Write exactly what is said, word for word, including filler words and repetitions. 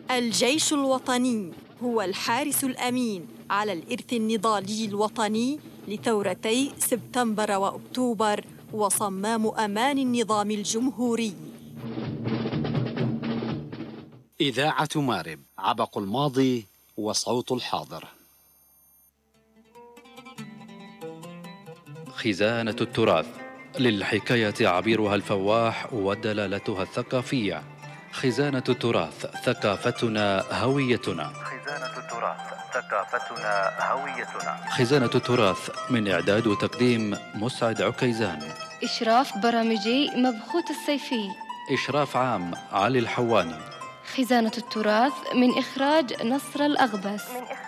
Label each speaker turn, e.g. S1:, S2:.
S1: الجيش الوطني هو الحارس الأمين على الإرث النضالي الوطني لثورتي سبتمبر وأكتوبر وصمام أمان النظام الجمهوري.
S2: إذاعة مارب، عبق الماضي وصوت الحاضر.
S3: خزانة التراث، للحكاية عبيرها الفواح ودلالتها الثقافية. خزانة التراث، ثقافتنا هويتنا.
S4: خزانة التراث، ثقافتنا هويتنا.
S3: خزانة التراث، من إعداد وتقديم مسعد عكيزان.
S5: إشراف برامجي مبخوت السيفي.
S3: إشراف عام علي الحواني.
S5: خزانة التراث، من إخراج نصر الأغبس.